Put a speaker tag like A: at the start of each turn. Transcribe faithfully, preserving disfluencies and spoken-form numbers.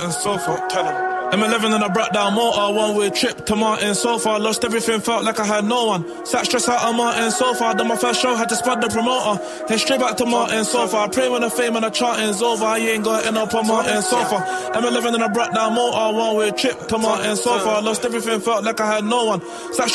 A: Martin sofa. Tell him. M eleven and I brought down motor, one-way trip to Martin sofa. Lost everything, felt like I had no one. Sat stressed out on Martin sofa. Done my first show, had to spud the promoter. Then straight back to Martin sofa. I pray when the fame and the charting's over, I ain't gonna end up on Martin sofa. M eleven and I brought down motor, one-way trip to Martin sofa. Lost everything, felt like I had no one. Sat